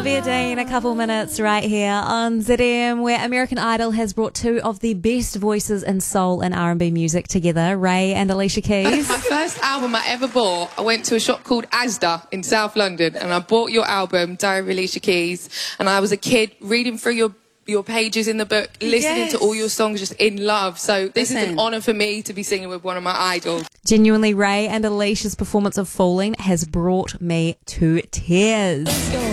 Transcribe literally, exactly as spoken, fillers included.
Olivia Dean, a couple minutes right here on Z M, where American Idol has brought two of the best voices in soul and R and B music together, Ray and Alicia Keys. My first album I ever bought, I went to a shop called Asda in South London, and I bought your album, Diary of Alicia Keys, and I was a kid reading through your your pages in the book, listening Yes. to all your songs, just in love. So this Listen. is an honour for me to be singing with one of my idols. Genuinely, Ray and Alicia's performance of Falling has brought me to tears.